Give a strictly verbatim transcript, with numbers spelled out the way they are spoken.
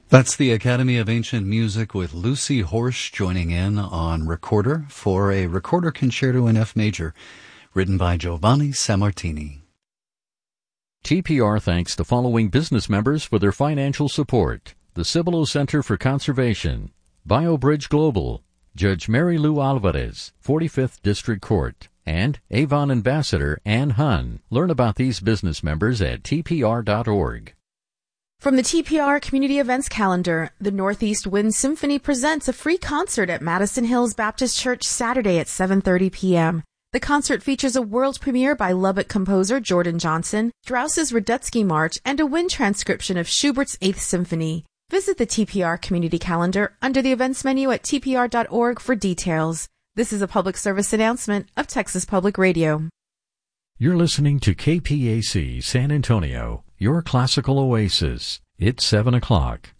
That's the Academy of Ancient Music with Lucy Horsch joining in on Recorder for a Recorder Concerto in F major, written by Giovanni Sammartini. T P R thanks the following business members for their financial support: the Cibolo Center for Conservation, BioBridge Global, Judge Mary Lou Alvarez, forty-fifth District Court, and Avon Ambassador Ann Hunn. Learn about these business members at T P R dot org. From the T P R Community Events Calendar, the Northeast Wind Symphony presents a free concert at Madison Hills Baptist Church Saturday at seven thirty p.m. The concert features a world premiere by Lubbock composer Jordan Johnson, Strauss's Radetzky March, and a wind transcription of Schubert's Eighth Symphony. Visit the T P R Community Calendar under the events menu at T P R dot org for details. This is a public service announcement of Texas Public Radio. You're listening to K P A C San Antonio, your classical oasis. It's seven o'clock.